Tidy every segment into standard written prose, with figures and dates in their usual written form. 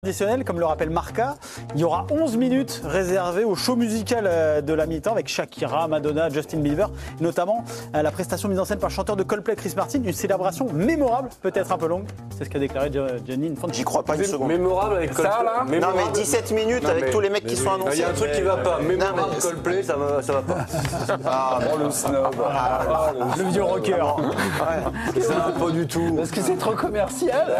Traditionnel, comme le rappelle Marca, il y aura 11 minutes réservées au show musical de la mi-temps avec Shakira, Madonna, Justin Bieber, notamment la prestation mise en scène par le chanteur de Coldplay Chris Martin, une célébration mémorable, peut-être un peu longue, c'est ce qu'a déclaré Gianni Infantino. J'y crois pas une seconde. Mémorable avec Coldplay. Ça, là mémorable. Non mais 17 minutes avec tous les mecs qui sont annoncés. Il y a un truc qui va pas. Mémorable Coldplay, ça va pas. Ah bon, le snob. Le vieux rocker. Ça va pas du tout. Parce que c'est trop commercial.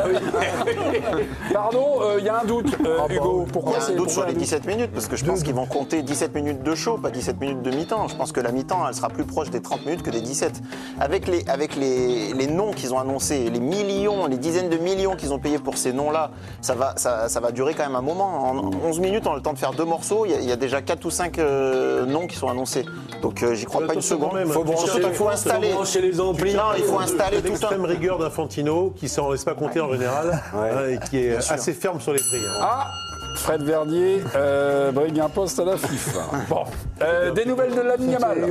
Pardon, il y a un doute, Hugo. Pourquoi Il y a c'est un doute sur les pourquoi 17 minutes parce que je pense qu'ils vont compter 17 minutes de show, pas 17 minutes de mi-temps. Je pense que la mi-temps, elle sera plus proche des 30 minutes que des 17. Avec les noms qu'ils ont annoncés, les millions, les dizaines de millions qu'ils ont payés pour ces noms-là, ça va durer quand même un moment. En 11 minutes, on a le temps de faire 2 morceaux. Il y a déjà 4 ou 5 noms qui sont annoncés. Donc j'y crois pas une seconde. Il faut installer. Les amplis. Non, il faut installer tout un. L'extrême rigueur d'Infantino qui s'en laisse pas compter en général et qui est assez ferme sur les prix. Ah, Fred Verdier brigue un poste à la FIFA. Bon, des nouvelles de Lamine Yamal.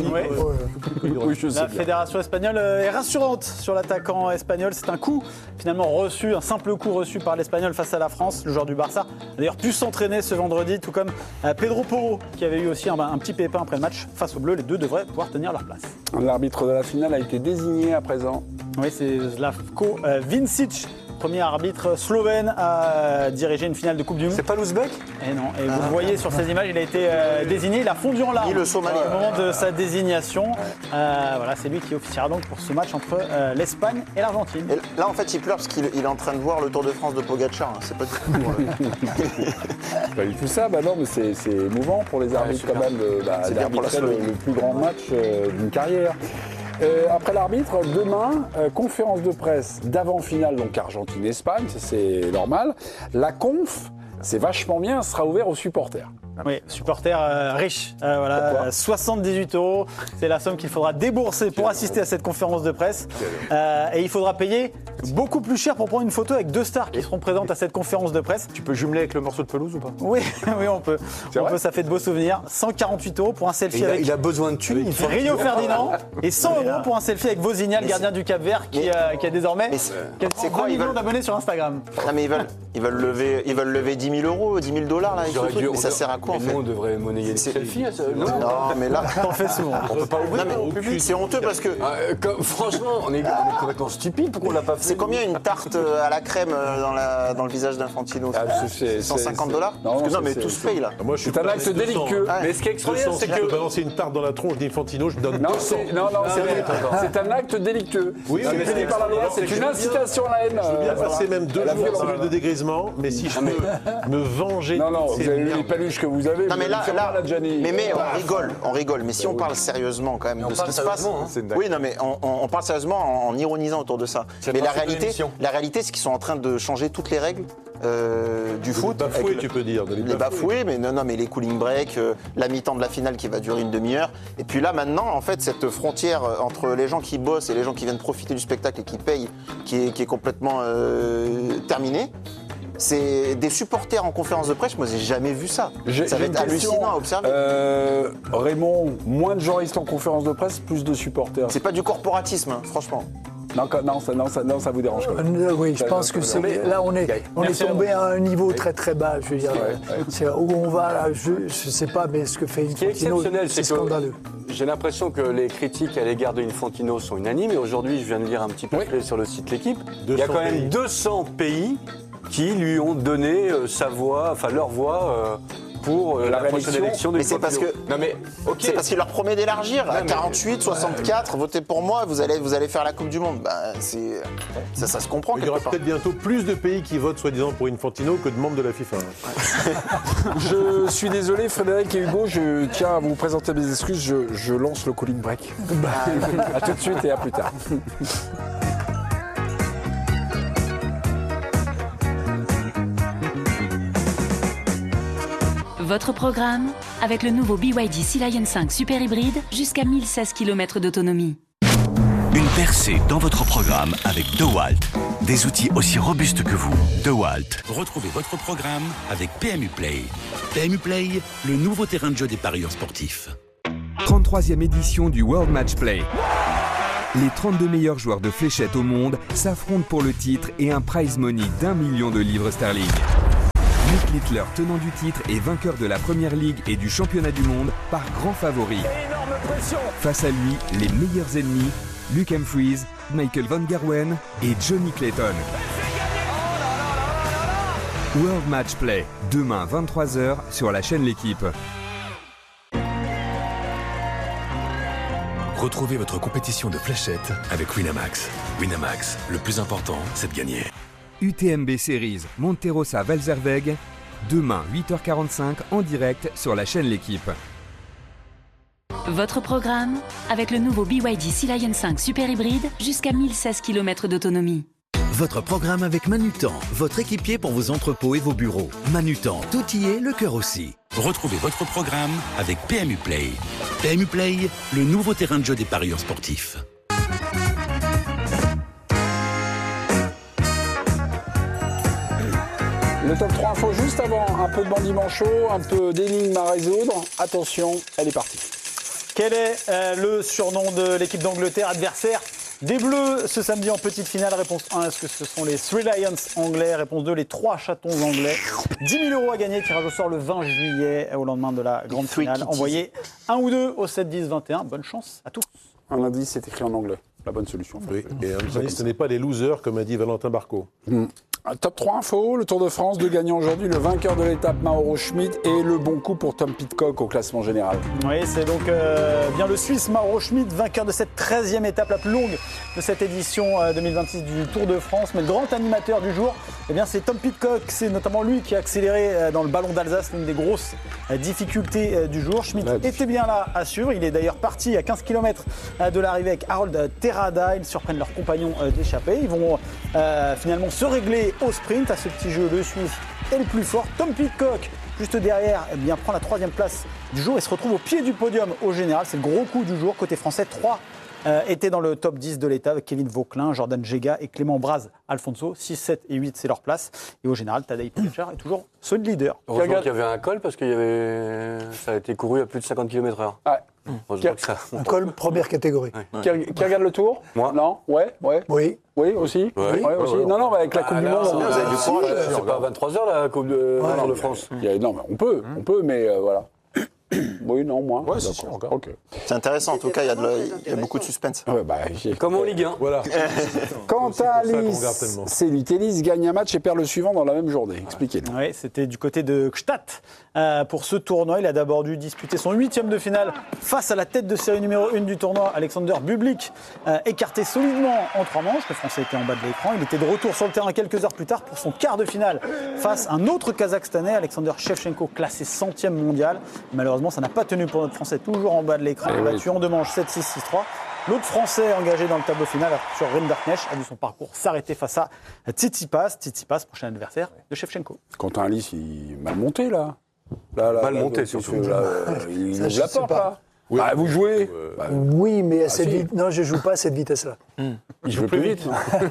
Oui, je sais La bien. fédération espagnole est rassurante sur l'attaquant espagnol. C'est un coup finalement reçu, un simple coup reçu par l'Espagnol face à la France. Le joueur du Barça a d'ailleurs pu s'entraîner ce vendredi, tout comme Pedro Porro qui avait eu aussi un petit pépin après le match face aux Bleus. Les deux devraient pouvoir tenir leur place. L'arbitre de la finale a été désigné à présent. Oui, c'est Slavko Vincic, premier arbitre slovène à diriger une finale de Coupe du Monde. C'est pas l'Ouzbek? Et non, et vous le voyez sur ces images, il a été désigné, il a fondu en larmes Ni le Somalien. au moment de sa désignation. Voilà, c'est lui qui officiera donc pour ce match entre l'Espagne et l'Argentine. Et là, en fait, il pleure parce qu'il est en train de voir le Tour de France de Pogacar. Hein. C'est pas du tout. Pas du tout ça, bah non, mais c'est émouvant pour les arbitres quand même C'est bien pour la d'arbitrer Slovénie. le plus grand match d'une carrière. Après l'arbitre, demain, conférence de presse d'avant-finale, donc Argentine-Espagne, ça, c'est normal. La conf, c'est vachement bien, sera ouvert aux supporters. Oui, supporter riche. Voilà, 78 €, c'est la somme qu'il faudra débourser pour assister à cette conférence de presse. Et il faudra payer beaucoup plus cher pour prendre une photo avec 2 stars qui seront présentes à cette conférence de presse. Tu peux jumeler avec le morceau de pelouse ou pas? Oui, oui, on peut. vrai Ça fait de beaux souvenirs. 148 € pour un selfie avec Il a besoin de thunes. Rio Ferdinand et 100 € pour un selfie avec Vozinha, le gardien du Cap-Vert, qui a désormais c'est quoi, 20 ils millions veulent- d'abonnés sur Instagram. Non, mais ils veulent lever 10 000 €, 10 000 $ là avec ce truc. Mais ça sert à quoi en Mais fait? nous, on devrait monnayer les C'est- selfies. Non, Non, mais là. T'en fais souvent. on peut pas ouvrir Non, au mais public. c'est honteux parce que. Franchement, on est complètement stupide. Pourquoi on l'a pas fait? C'est combien une tarte à la crème dans le visage d'Infantino? Ah, c'est- 150 $? non, Parce que non, mais c'est- tout se paye là. Moi, je suis C'est un prêt à acte mettre 200, délictueux. hein. Mais ce qui est extraordinaire, 200, c'est si je peux que. balancer une tarte dans la tronche d'Infantino, je donne Non, 200. c'est un acte délictueux. Oui, C'est mais puni par la loi, c'est une incitation à la haine. Je veux bien passer même 2 la jours violence. en cellule de dégrisement, mais si je peux me venger Non, non, de vous ces avez vu les merdes. paluches que vous avez. Non, mais vous là, allez faire mal à Gianni. mais on rigole. Mais si on parle sérieusement quand même de ce qui se passe. Oui, non, mais on parle sérieusement en ironisant autour de ça. C'est Mais le la principe de réalité, l'émission. c'est qu'ils sont en train de changer toutes les règles du foot. Bafoué, avec tu peux dire. de les bafoués, mais non, mais les cooling breaks, la mi-temps de la finale qui va durer une demi-heure. Et puis là, maintenant, en fait, cette frontière entre les gens qui bossent et les gens qui viennent profiter du spectacle et qui payent, qui est complètement terminée. C'est des supporters en conférence de presse, moi j'ai jamais vu ça. Ça va J'ai être une question. hallucinant à observer. Raymond, moins de journalistes en conférence de presse, plus de supporters. C'est pas du corporatisme, hein, franchement. Non, ça vous dérange pas. Oui, je pense que là on est tombé à un niveau très très bas. Je veux dire, c'est où on va là. Je sais pas, mais ce que fait Ce qui est Infantino, exceptionnel, c'est c'est scandaleux. que j'ai l'impression que les critiques à l'égard de Infantino sont unanimes. Et aujourd'hui, je viens de lire un petit peu sur le site L'Équipe. Il y a 200 quand même pays. 200 pays qui lui ont donné sa voix, enfin leur voix pour la prochaine élection de Mais c'est parce que Non mais, ok. c'est parce qu'il leur promet d'élargir à 48, 64, votez pour moi, vous allez faire la Coupe du Monde. Bah, ça se comprend. Il y aura quelque part. peut-être bientôt plus de pays qui votent soi-disant pour Infantino que de membres de la FIFA. Je suis désolé, Frédéric et Hugo, je tiens à vous présenter mes excuses. Je lance le cooling break. À tout de suite et à plus tard. Votre programme avec le nouveau BYD Sea Lion 5 Super Hybride jusqu'à 1016 km d'autonomie. Une percée dans votre programme avec DeWalt. Des outils aussi robustes que vous. DeWalt. Retrouvez votre programme avec PMU Play. PMU Play, le nouveau terrain de jeu des parieurs sportifs. 33e édition du World Match Play. Les 32 meilleurs joueurs de fléchettes au monde s'affrontent pour le titre et un prize money d'1 million de livres sterling. Nick Littler, tenant du titre et vainqueur de la Première Ligue et du Championnat du Monde, part grand favori. Énorme pression. Face à lui, les meilleurs ennemis, Luke Humphries, Michael Van Gerwen et Johnny Clayton. World Match Play, demain 23h sur la chaîne L'Équipe. Retrouvez votre compétition de fléchettes avec Winamax. Winamax, le plus important, c'est de gagner. UTMB Series, Monterosa Valzerweg, demain 8h45 en direct sur la chaîne L'Équipe. Votre programme avec le nouveau BYD Sea Lion 5 Super Hybride jusqu'à 1016 km d'autonomie. Votre programme avec Manutan, votre équipier pour vos entrepôts et vos bureaux. Manutan, tout y est, le cœur aussi. Retrouvez votre programme avec PMU Play. PMU Play, le nouveau terrain de jeu des parieurs sportifs. Le top 3 info juste avant, un peu de bandit manchot, un peu d'énigmes à résoudre. Attention, elle est partie. Quel est le surnom de l'équipe d'Angleterre, adversaire des Bleus ce samedi en petite finale? Réponse 1, est-ce que ce sont les Three Lions anglais? Réponse 2, les 3 chatons anglais. 10 000 € à gagner, tirage au sort le 20 juillet au lendemain de la grande finale. Envoyez 1 ou 2 au 7 10 21. Bonne chance à tous. Un indice, c'est écrit en anglais. La bonne solution. Oui, et ce n'est pas les losers, comme a dit Valentin Barco. Top 3 info, le Tour de France, 2 gagnants aujourd'hui, le vainqueur de l'étape Mauro Schmid et le bon coup pour Tom Pidcock au classement général. Oui, c'est donc bien le Suisse Mauro Schmid, vainqueur de cette 13e étape la plus longue de cette édition 2026 du Tour de France. Mais le grand animateur du jour, eh bien, c'est Tom Pidcock. C'est notamment lui qui a accéléré dans le ballon d'Alsace, l'une des grosses difficultés du jour. Schmid était bien là, assure. Il est d'ailleurs parti à 15 km de l'arrivée avec Harold Terrada. Ils surprennent leurs compagnons d'échappée. Ils vont finalement se régler au sprint. À ce petit jeu, le Suisse est le plus fort. Tom Pidcock, juste derrière, eh bien, prend la 3e place du jour et se retrouve au pied du podium au général. C'est le gros coup du jour. Côté français, 3 étaient dans le top 10 de l'état avec Kevin Vauquelin, Jordan Jega et Clément Braz Alfonso. 6, 7 et 8, c'est leur place. Et au général, Tadej Pogačar est toujours solide leader. Heureusement qu'il y avait un col parce que ça a été couru à plus de 50 km/h. Un col première catégorie. Ouais. Qui regarde le Tour? Moi. Non? Ouais. Oui. Oui, aussi. Ouais. Aussi. Non, avec la Coupe du Monde. Vous avez du courage. C'est pas à 23h la Coupe de Tour de France. Non, mais on peut, mais voilà. Oui, non, moins. Ouais, c'est sûr, encore. Ok. C'est intéressant, en tout cas, il y a beaucoup de suspense. Ouais, Comme en Ligue 1. Voilà. Quant à C'est pour ça qu'on Alice, regarde tellement. c'est lui. Tennis gagne un match et perd le suivant dans la même journée. Expliquez-nous. Oui, c'était du côté de Gstaad. Pour ce tournoi, il a d'abord dû disputer son 8e de finale face à la tête de série numéro 1 du tournoi, Alexander Bublik, écarté solidement en 3 manches. Le Français était en bas de l'écran. Il était de retour sur le terrain quelques heures plus tard pour son quart de finale face à un autre Kazakhstanais, Alexander Shevchenko, classé 100e mondial. Malheureusement, ça n'a pas tenu pour notre Français, toujours en bas de l'écran, battu en 2 manches 7-6, 6-3. L'autre Français engagé dans le tableau final, sur Rinderknecht, a vu son parcours s'arrêter face à Tsitsipas. Tsitsipas, prochain adversaire de Shevchenko. Quentin Alice, il est mal monté, là. Mal monté, surtout. Il Ça, ouvre je la sais porte, pas. là. Oui. Vous jouez Oui, mais à cette si. non, je joue pas à cette vitesse-là. Il joue plus vite.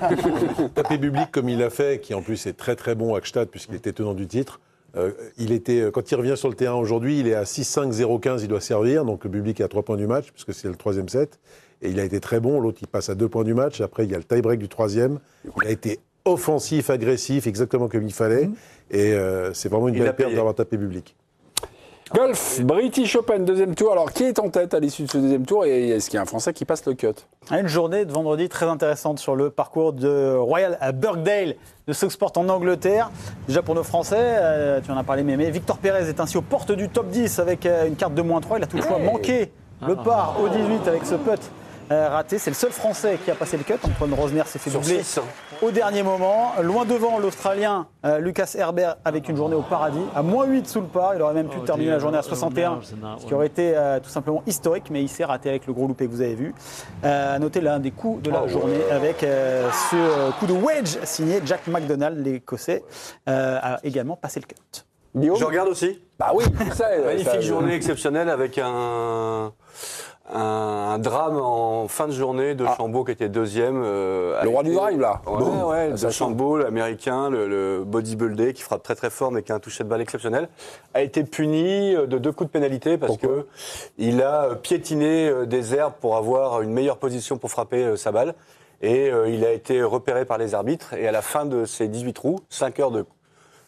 Taper Bublik comme il l'a fait, qui en plus est très très bon à Gstaad puisqu'il était tenant du titre. Quand il revient sur le terrain aujourd'hui, il est à 6-5, 0-15, il doit servir. Donc le Bublik est à 3 points du match, puisque c'est le 3e set. Et il a été très bon. L'autre, il passe à 2 points du match. Après, il y a le tie-break du 3e. Il a été offensif, agressif, exactement comme il fallait. Et c'est vraiment une belle perte d'avoir tapé Bublik. Golf, British Open, 2e tour. Alors, qui est en tête à l'issue de ce 2e tour? Et est-ce qu'il y a un Français qui passe le cut? Une journée de vendredi très intéressante sur le parcours de Royal à Birkdale de Stockport en Angleterre. Déjà pour nos Français, tu en as parlé Mémé, Victor Pérez est ainsi aux portes du top 10 avec une carte de -3. Il a toutefois manqué le par au 18 avec ce putt raté. C'est le seul Français qui a passé le cut. Antoine Rosner s'est fait doubler au dernier moment. Loin devant l'Australien Lucas Herbert avec une journée au paradis. À -8 sous le par. Il aurait même pu terminer la journée à 61, ce qui aurait été tout simplement historique. Mais il s'est raté avec le gros loupé que vous avez vu. À noter l'un des coups de la journée avec ce coup de wedge signé Jack McDonald, l'Écossais, a également passé le cut. Je regarde aussi. Bah oui, magnifique journée exceptionnelle avec un drame en fin de journée de Chambaud qui était 2e. Le roi du drive, là. Ouais, de Chambaud, l'américain, le bodybuilder qui frappe très très fort mais qui a un toucher de balle exceptionnel, a été puni de 2 coups de pénalité parce qu'il a piétiné des herbes pour avoir une meilleure position pour frapper sa balle. Et il a été repéré par les arbitres. Et à la fin de ces 18 trous, 5 heures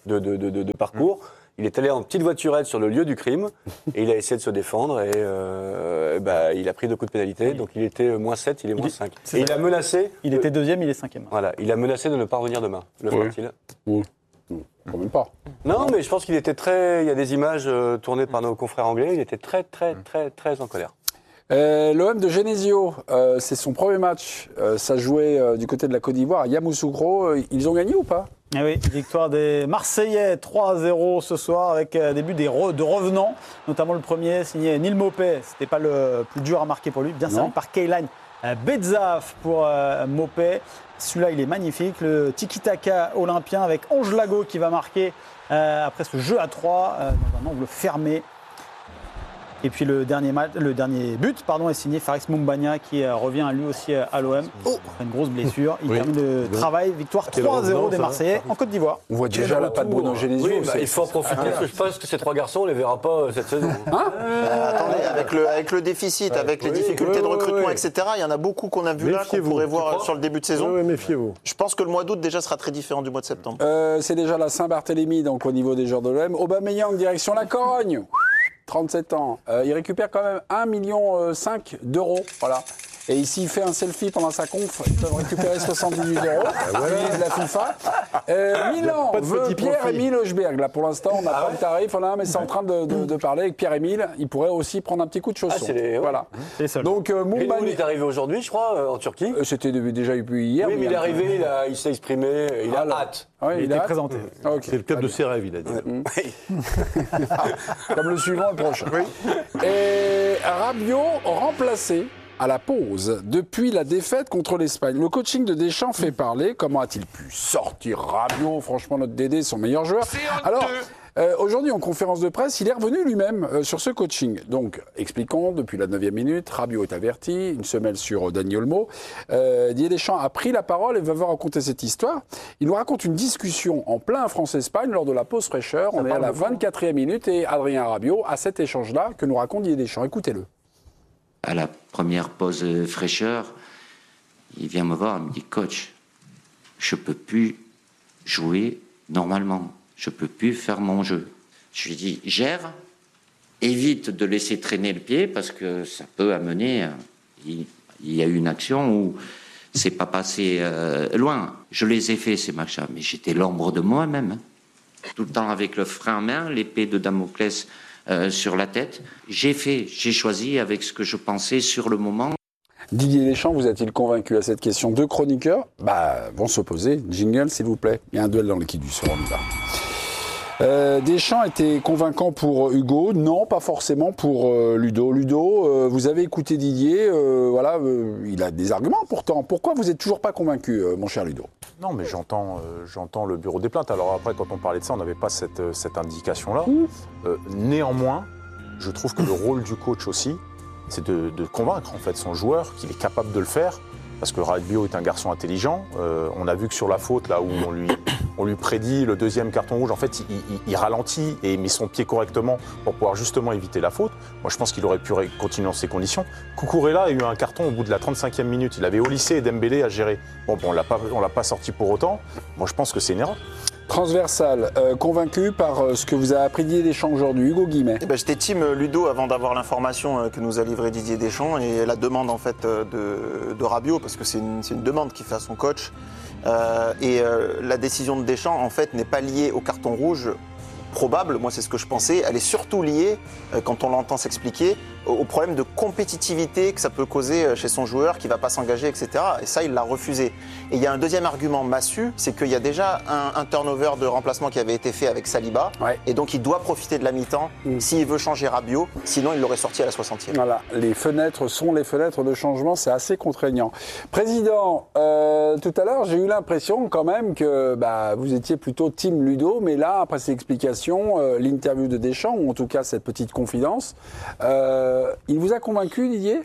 de parcours. Il est allé en petite voiturette sur le lieu du crime et il a essayé de se défendre et il a pris 2 coups de pénalité. Donc il était -7, il est -5. Et il a menacé. Il était 2e, il est 5e. Voilà, il a menacé de ne pas revenir demain. Le fera-t-il ? Quand même pas. Non, mais je pense qu'il était très. Il y a des images tournées par nos confrères anglais. Il était très en colère. L'OM de Genesio, c'est son premier match. Ça jouait du côté de la Côte d'Ivoire à Yamoussoukro. Ils ont gagné ou pas ? Eh oui, victoire des Marseillais 3-0 ce soir avec des buts de revenants, notamment le premier signé Neil Maupay. C'était pas le plus dur à marquer pour lui, bien servi par Kaylan Bedzaf pour Maupay. Celui-là, il est magnifique. Le tiki-taka olympien avec Ange Lago qui va marquer après ce jeu à 3 dans un angle fermé. Et puis le dernier but est signé Faris Moumbagna qui revient lui aussi à l'OM. Une grosse blessure. Il termine le travail. Victoire 3-0 des Marseillais en Côte d'Ivoire. On voit déjà la patte Bruno Genesio. Oui, il faut en profiter parce que je pense que ces 3 garçons, on les verra pas cette saison. Attendez, avec le déficit, avec les difficultés de recrutement, etc., il y en a beaucoup qu'on a vu là, qu'on pourrait voir sur le début de saison. Oui, méfiez-vous. Je pense que le mois d'août déjà sera très différent du mois de septembre. C'est déjà la Saint-Barthélemy donc au niveau des joueurs de l'OM. Aubameyang direction la Corogne. 37 ans. Il récupère quand même 1,5 million d'euros. Voilà. Et ici, il fait un selfie pendant sa conf. Ils peuvent récupérer 78 €. De la FIFA. Milan veut Pierre-Emile Hochberg. Là, pour l'instant, on n'a pas le tarif, mais c'est en train de parler avec Pierre-Emile. Il pourrait aussi prendre un petit coup de chausson. Voilà. Donc, Moumbagna. Il est arrivé aujourd'hui, je crois, en Turquie. C'était déjà eu hier. Oui, mais il est arrivé, il s'est exprimé, il a hâte. Il était présenté. C'est le club de ses rêves, il a dit. Comme le suivant, le prochain. Et Rabiot remplacé à la pause depuis la défaite contre l'Espagne. Le coaching de Deschamps fait parler. Comment a-t-il pu sortir Rabiot ? Franchement, notre Dédé, son meilleur joueur. Alors, aujourd'hui, en conférence de presse, il est revenu lui-même sur ce coaching. Donc, expliquons, depuis la 9e minute, Rabiot est averti, une semelle sur Dani Olmo. Didier Deschamps a pris la parole et va vous raconter cette histoire. Il nous raconte une discussion en plein France-Espagne lors de la pause fraîcheur. On est à la 24e minute et Adrien Rabiot a cet échange-là que nous raconte Didier Deschamps. Écoutez-le. À la première pause fraîcheur, il vient me voir, il me dit « Coach, je ne peux plus jouer normalement, je ne peux plus faire mon jeu. » Je lui dis « Gère, évite de laisser traîner le pied parce que ça peut amener... » Il y a eu une action où c'est pas passé loin. Je les ai fait ces matchs-là, mais j'étais l'ombre de moi-même. Tout le temps avec le frein en main, l'épée de Damoclès sur la tête. J'ai choisi avec ce que je pensais sur le moment. Didier Deschamps, vous a-t-il convaincu à cette question? 2 chroniqueurs vont s'opposer. Jingle, s'il vous plaît. Il y a un duel dans l'équipe du soir, on y va. Deschamps était convaincant pour Hugo, non, pas forcément pour Ludo. Ludo, vous avez écouté Didier, il a des arguments pourtant. Pourquoi vous n'êtes toujours pas convaincu, mon cher Ludo? Non, mais j'entends le bureau des plaintes. Alors après, quand on parlait de ça, on n'avait pas cette indication-là. Néanmoins, je trouve que le rôle du coach aussi, c'est de convaincre en fait son joueur qu'il est capable de le faire. Parce que Rabiot est un garçon intelligent. On a vu que sur la faute, là où on lui prédit le 2e carton rouge, en fait, il ralentit et met son pied correctement pour pouvoir justement éviter la faute. Moi, je pense qu'il aurait pu continuer dans ces conditions. Cucurella a eu un carton au bout de la 35e minute. Il avait Olysée et Dembélé à gérer. Bon, on l'a pas sorti pour autant. Moi, je pense que c'est une erreur. Transversal, convaincu par ce que vous a appris Didier Deschamps aujourd'hui, Hugo Guimet. J'étais team Ludo avant d'avoir l'information que nous a livré Didier Deschamps et la demande en fait de Rabiot, parce que c'est une demande qu'il fait à son coach. La décision de Deschamps en fait n'est pas liée au carton rouge probable, moi c'est ce que je pensais, elle est surtout liée, quand on l'entend s'expliquer, au problème de compétitivité que ça peut causer chez son joueur qui ne va pas s'engager, etc. Et ça, il l'a refusé. Et il y a un deuxième argument massu, c'est qu'il y a déjà un turnover de remplacement qui avait été fait avec Saliba, et donc il doit profiter de la mi-temps s'il veut changer Rabiot, sinon il l'aurait sorti à la 60e. Voilà, les fenêtres sont les fenêtres de changement, c'est assez contraignant. Président, tout à l'heure, j'ai eu l'impression quand même que vous étiez plutôt team Ludo, mais là, après ces explications, l'interview de Deschamps, ou en tout cas cette petite confidence, il vous a convaincu, Didier?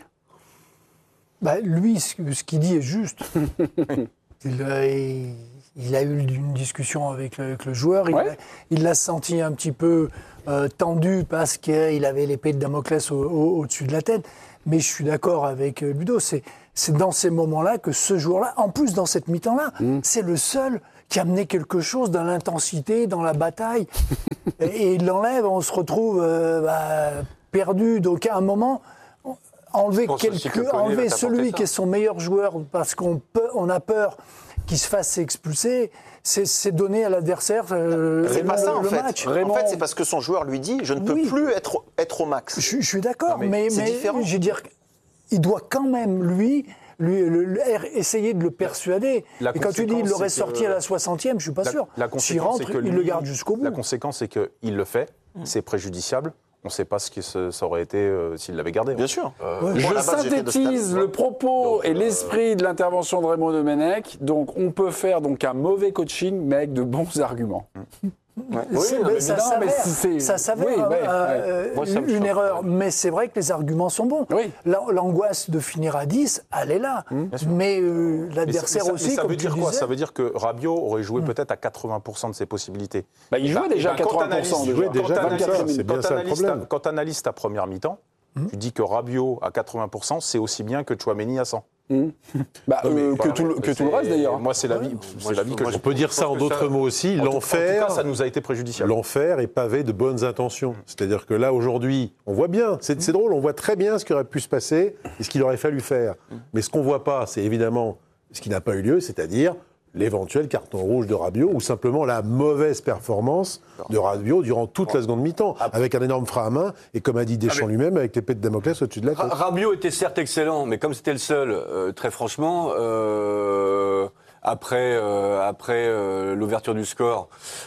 Lui, ce qu'il dit est juste. Il a eu une discussion avec le joueur. Il l'a senti un petit peu tendu parce qu'il avait l'épée de Damoclès au-dessus de la tête. Mais je suis d'accord avec Ludo. C'est dans ces moments-là que ce joueur-là, en plus dans cette mi-temps-là, c'est le seul qui amenait quelque chose dans l'intensité, dans la bataille. Et il l'enlève, on se retrouve perdu. Donc à un moment, enlever celui qui est son meilleur joueur parce qu'on a peur qu'il se fasse expulser, c'est donner à l'adversaire c'est pas ça, en fait. match. En fait, c'est parce que son joueur lui dit « je ne peux plus être au max ». Je suis d'accord, mais c'est différent. Je veux dire, il doit quand même, lui essayer de le persuader. Et quand tu dis qu'il l'aurait sorti à la 60e, je ne suis pas sûr. S'il rentre, il le garde jusqu'au bout. La conséquence, c'est qu'il le fait, c'est préjudiciable. On ne sait pas ce que ça aurait été s'il l'avait gardé. Bien sûr. Je synthétise le propos et l'esprit de l'intervention de Raymond Domenech. Donc, on peut faire un mauvais coaching, mais avec de bons arguments. Ça s'avère une erreur, mais c'est vrai que les arguments sont bons. Oui. L'angoisse de finir à 10, elle est là. Mais l'adversaire aussi, ça comme veut dire tu quoi? disais, Ça veut dire que Rabiot aurait joué peut-être à 80% de ses possibilités. Il jouait déjà à 80%. C'est bien ça le problème. Quand tu analyses ta première mi-temps, tu dis que Rabiot à 80%, c'est aussi bien que Tchouaméni à 100%. Que tout le reste d'ailleurs. Moi, c'est l'avis que On peut dire ça en d'autres mots aussi. L'enfer, en tout cas, ça nous a été préjudiciable. L'enfer est pavé de bonnes intentions. C'est-à-dire que là, aujourd'hui, on voit bien, c'est drôle, on voit très bien ce qui aurait pu se passer et ce qu'il aurait fallu faire. Mais ce qu'on ne voit pas, c'est évidemment ce qui n'a pas eu lieu, c'est-à-dire l'éventuel carton rouge de Rabiot ou simplement la mauvaise performance de Rabiot durant toute la seconde mi-temps, avec un énorme frein à main et comme a dit Deschamps lui-même, avec l'épée de Damoclès au-dessus de la tête. Rabiot était certes excellent, mais comme c'était le seul, très franchement, après l'ouverture du score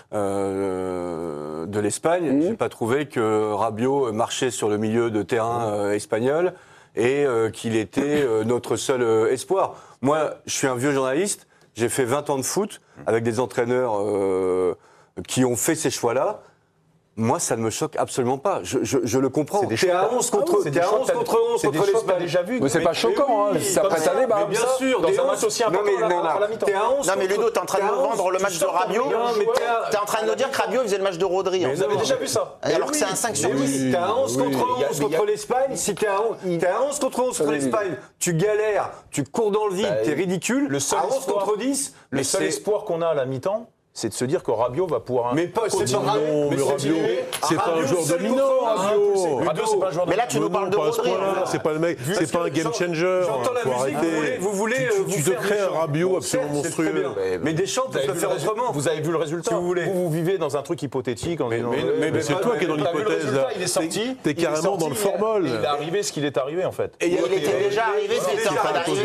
de l'Espagne, j'ai pas trouvé que Rabiot marchait sur le milieu de terrain espagnol et qu'il était notre seul espoir. Moi, je suis un vieux journaliste. J'ai fait 20 ans de foot avec des entraîneurs qui ont fait ces choix-là. Moi, ça ne me choque absolument pas. Je le comprends. T'es à 11 contre 11 contre l'Espagne. déjà vu. Mais c'est pas choquant, ça prête à débat. Bien sûr, dans un match aussi important à la mi-temps. T'es à 11 Non mais Ludo, t'es en train de nous vendre le match de Rabiot. T'es en train de nous dire que Rabiot faisait le match de Rodri. Vous avez déjà vu ça? Alors que c'est un 5 sur 10. T'es à 11 contre 11 contre l'Espagne. Si t'es à 11 contre 11 contre l'Espagne, tu galères, tu cours dans le vide, t'es ridicule. Le seul à 11 contre 10, le seul espoir qu'on a à la mi-temps, c'est de se dire que Rabiot va pouvoir. Mais pas, c'est pas Non, mais Rabiot, c'est pas un joueur dominant, Rabiot, c'est pas un joueur. Mais là, tu nous parles de Rodri. C'est pas le mec, c'est pas un game changer. J'entends la musique, vous voulez Tu te crées un Rabiot absolument monstrueux. Mais Deschamps peut le faire autrement. Vous avez vu le résultat. Si vous voulez. Vous vivez dans un truc hypothétique. Mais c'est toi qui es dans l'hypothèse là. Il est sorti. T'es carrément dans le formol. Il est arrivé ce qu'il est arrivé en fait. Il était déjà arrivé ce qui était en train d'arriver.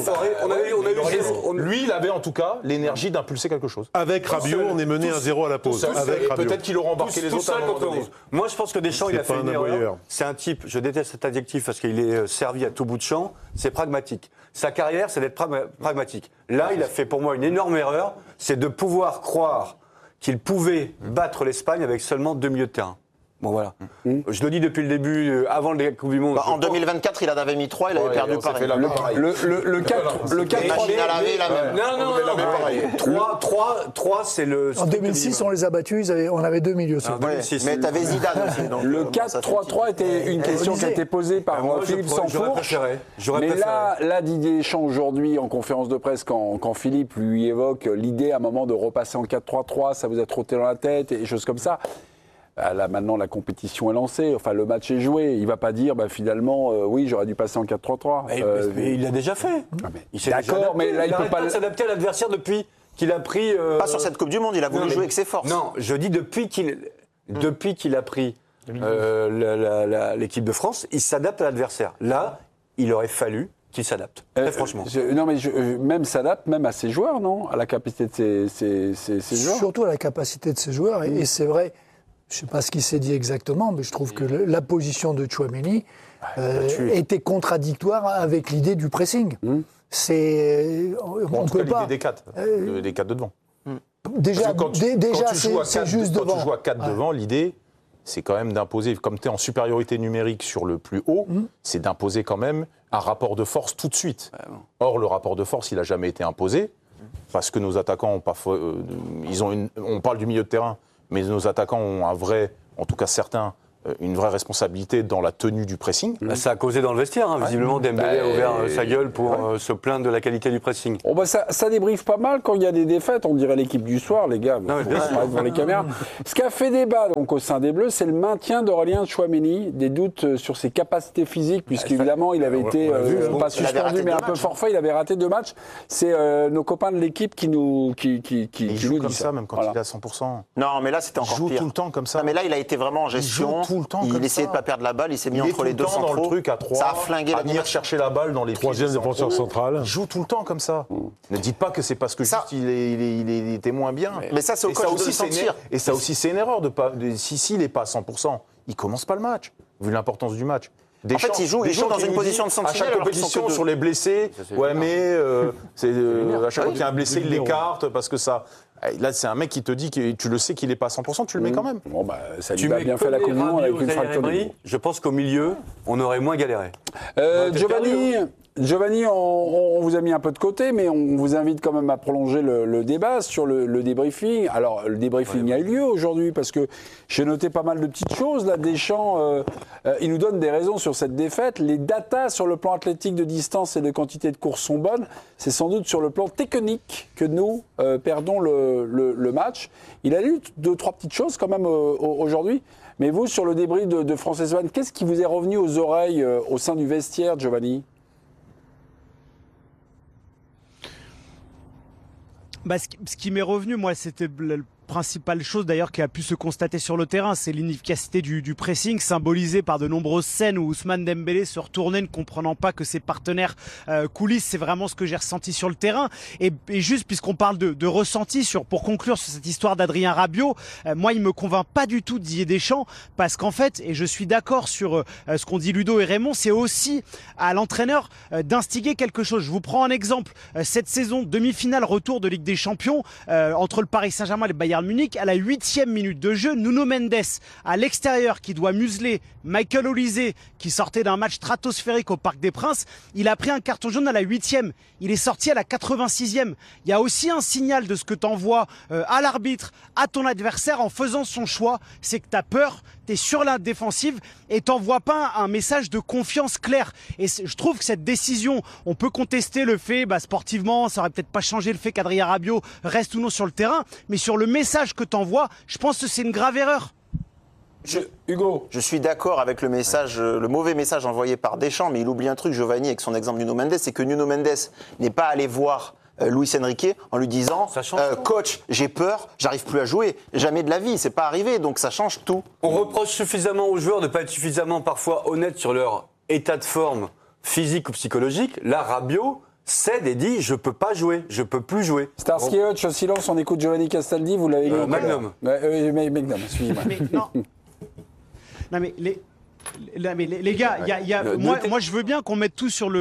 Lui, il avait en tout cas l'énergie d'impulser quelque chose. Avec Rabiot, on est mené 1-0 à la pause. Avec Rabiot. Peut-être qu'il aura embarqué les autres. Moi, je pense que Deschamps, il a fait une erreur. aboyeur. C'est un type, je déteste cet adjectif parce qu'il est servi à tout bout de champ, c'est pragmatique. Sa carrière, c'est d'être pragmatique. Là, il a fait pour moi une énorme erreur, c'est de pouvoir croire qu'il pouvait battre l'Espagne avec seulement 2 milieux de terrain. Bon, voilà. Je le dis depuis le début, avant le Coupe du Monde. En 2024, il en avait mis 3, il avait perdu pareil. Le 4-3. Machine à laver, la même. Non. 3, c'est le. En 2006, on les a battus, on avait 2 milieux. Mais t'avais Zidane aussi. Donc, le 4-3-3 était une question qui a été posée par Philippe Sansfourche. Mais là, Didier Deschamps, aujourd'hui, en conférence de presse, quand Philippe lui évoque l'idée à un moment de repasser en 4-3-3, ça vous a trotté dans la tête et choses comme ça. Là, maintenant, la compétition est lancée, enfin, le match est joué. Il ne va pas dire, finalement, oui, j'aurais dû passer en 4-3-3. Mais il l'a déjà fait. D'accord, mais là, il ne peut pas s'adapter à l'adversaire depuis qu'il a pris. Pas sur cette Coupe du Monde, il a voulu jouer avec ses forces. Non, je dis depuis qu'il a pris l'équipe de France, il s'adapte à l'adversaire. Là, il aurait fallu qu'il s'adapte, très franchement. Non, mais même s'adapte, même à ses joueurs, non? À la capacité de ses joueurs. Surtout à la capacité de ses joueurs. Et c'est vrai. Je ne sais pas ce qu'il s'est dit exactement, mais je trouve que la position de Tchouaméni était contradictoire avec l'idée du pressing. On peut pas. Des 4 de devant. Déjà, c'est juste devant. Quand tu joues à 4 devant, l'idée, c'est quand même d'imposer, comme tu es en supériorité numérique sur le plus haut, c'est d'imposer quand même un rapport de force tout de suite. Or, le rapport de force, il n'a jamais été imposé, parce que nos attaquants ont pas. On parle du milieu de terrain. Mais nos attaquants ont un vrai, en tout cas certains, une vraie responsabilité dans la tenue du pressing. Ça a causé dans le vestiaire, hein. Visiblement Dembélé a ouvert sa gueule pour se plaindre de la qualité du pressing. Bon bah ça débriefe pas mal quand il y a des défaites, on dirait l'équipe du soir, les gars. Non, bien sûr. Devant les caméras. Ce qui a fait débat donc au sein des Bleus, c'est le maintien d'Aurélien Tchouaméni, des doutes sur ses capacités physiques, puisqu'évidemment il avait été pas suspendu mais un peu forfait, il avait raté 2 matchs. C'est nos copains de l'équipe qui nous il joue nous comme disent ça, même quand il est à 100%. Non, mais là, c'était encore joue pire. tout le temps comme ça. Non, mais là, il a été vraiment en gestion. Il joue tout le temps il comme essayait ça. de pas perdre la balle, il s'est mis Il est entre les tout deux le temps dans centraux. le truc à 3, ça a flingué à la venir chercher la balle dans les pieds Troisième des défenseur centraux. central. Il joue tout le temps comme ça. Ne dites pas que c'est parce que Ça- juste il était moins bien. Mais ça, c'est au Et coach ça de aussi, le c'est une- sentir. Et ça aussi, c'est une erreur de pas. S'il n'est pas à 100%, il commence pas le match, vu l'importance du match. En fait, il joue dans une position de à sentinelle chaque alors qu'ils sont compétition que deux. sur les blessés. Ouais, mais à chaque fois qu'il y a un blessé, il l'écarte parce que ça. Là, c'est un mec qui te dit que tu le sais qu'il n'est pas à 100%, tu le mets quand même. Bon bah ça Tu lui a mets bien fait la Koné, communion avec Rabiot, une Zaïre fracture de Emery, dos. je pense qu'au milieu, on aurait moins galéré. Giovanni, on vous a mis un peu de côté, mais on vous invite quand même à prolonger le débat sur le débriefing. Alors, le débriefing a eu lieu aujourd'hui parce que j'ai noté pas mal de petites choses. Là, Deschamps, il nous donne des raisons sur cette défaite. Les datas sur le plan athlétique de distance et de quantité de courses sont bonnes. C'est sans doute sur le plan technique que nous perdons le match. Il a lu 2-3 petites choses quand même aujourd'hui. Mais vous, sur le débrief de France-Espagne, qu'est-ce qui vous est revenu aux oreilles au sein du vestiaire, Giovanni ? Ce qui m'est revenu, moi, c'était la principale chose d'ailleurs qui a pu se constater sur le terrain, c'est l'inefficacité du pressing, symbolisé par de nombreuses scènes où Ousmane Dembélé se retournait ne comprenant pas que ses partenaires coulissent. C'est vraiment ce que j'ai ressenti sur le terrain. Et juste puisqu'on parle de ressenti, pour conclure sur cette histoire d'Adrien Rabiot, moi il me convainc pas du tout Didier Deschamps, parce qu'en fait, et je suis d'accord sur ce qu'ont dit Ludo et Raymond, c'est aussi à l'entraîneur d'instiguer quelque chose. Je vous prends un exemple. Cette saison, demi-finale retour de Ligue des Champions entre le Paris Saint-Germain et le Bayern Munich, à la 8e minute de jeu, Nuno Mendes à l'extérieur qui doit museler Michael Olise qui sortait d'un match stratosphérique au Parc des Princes, il a pris un carton jaune à la 8e, il est sorti à la 86e. Il y a aussi un signal de ce que t'envoies à l'arbitre, à ton adversaire en faisant son choix, c'est que t'as peur, t'es sur la défensive et t'envoies pas un message de confiance clair. Et je trouve que cette décision, on peut contester le fait, sportivement, ça aurait peut-être pas changé le fait qu'Adrien Rabiot reste ou non sur le terrain, mais sur le message que t'envoies, je pense que c'est une grave erreur. Hugo, je suis d'accord avec le message, le mauvais message envoyé par Deschamps, mais il oublie un truc, Giovanni, avec son exemple Nuno Mendes, c'est que Nuno Mendes n'est pas allé voir Luis Enrique en lui disant coach, j'ai peur, j'arrive plus à jouer. Jamais de la vie, c'est pas arrivé, donc ça change tout. On reproche suffisamment aux joueurs de ne pas être suffisamment parfois honnêtes sur leur état de forme physique ou psychologique. Là, Rabiot cède et dit je peux pas jouer, je peux plus jouer. Starsky Hutch, au silence, on écoute Giovanni Castaldi, vous l'avez lu. Magnum. Magnum, excusez-moi. Non mais les gars, moi je veux bien qu'on mette tout sur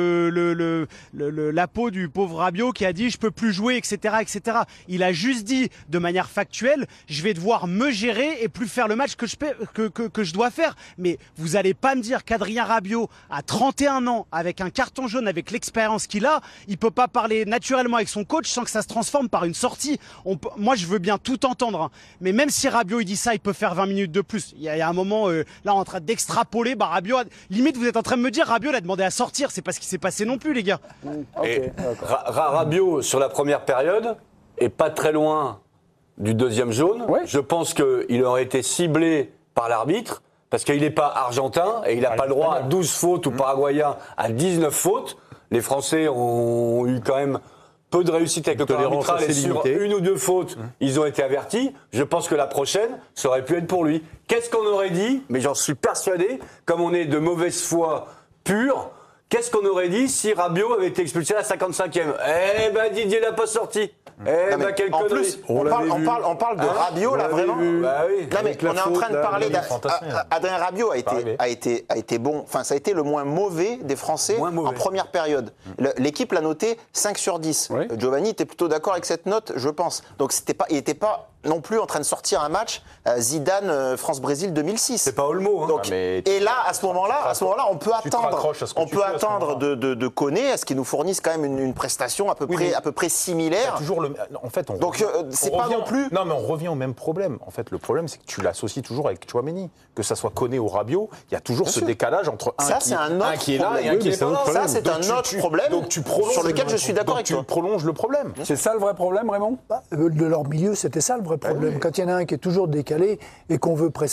la peau du pauvre Rabiot qui a dit je peux plus jouer, etc., etc. Il a juste dit de manière factuelle, je vais devoir me gérer et plus faire le match que je dois faire. Mais vous allez pas me dire qu'Adrien Rabiot à 31 ans, avec un carton jaune, avec l'expérience qu'il a, il peut pas parler naturellement avec son coach sans que ça se transforme par une sortie. Moi je veux bien tout entendre, hein. Mais même si Rabiot il dit ça, il peut faire 20 minutes de plus. Il y a un moment là en train d'extrapoler. Rabiot, limite vous êtes en train de me dire Rabiot l'a demandé à sortir, c'est pas ce qui s'est passé non plus les gars. Et Rabiot sur la première période est pas très loin du deuxième jaune. Ouais. Je pense qu'il aurait été ciblé par l'arbitre parce qu'il n'est pas argentin et il n'a pas le droit à 12 fautes ou paraguayen à 19 fautes. Les Français ont eu quand même peu de réussite avec le corps arbitral et sur une ou deux fautes, ils ont été avertis. Je pense que la prochaine, ça aurait pu être pour lui. Qu'est-ce qu'on aurait dit ? Mais j'en suis persuadé, comme on est de mauvaise foi pure, qu'est-ce qu'on aurait dit si Rabiot avait été expulsé à la 55e ? Eh ben Didier l'a pas sorti. Eh ben quelle connerie. En plus, on parle de Rabiot là vraiment. Bah oui. Non mais on est en train de parler d'Adrien Rabiot a été bon. Enfin ça a été le moins mauvais des Français en première période. L'équipe l'a noté 5 sur 10. Oui. Giovanni était plutôt d'accord avec cette note, je pense. Donc il n'était pas non plus en train de sortir un match Zidane France-Brésil 2006. C'est pas Olmo. Hein. Donc, et là, à ce moment-là, on peut attendre de Koné à ce qu'il nous fournisse quand même une prestation à peu près similaire. En fait, c'est pas non plus. Non, mais on revient au même problème. En fait, le problème, c'est que tu l'associes toujours avec Chouameni. Que ça soit Koné ou Rabiot, il y a toujours ce décalage entre un qui est là et un qui est pas là. Ça, c'est un autre problème sur lequel je suis d'accord avec toi. Tu prolonges le problème. C'est ça le vrai problème, Raymond ? De leur milieu, c'était ça le vrai problème. Quand il y en a un qui est toujours décalé et qu'on veut presser.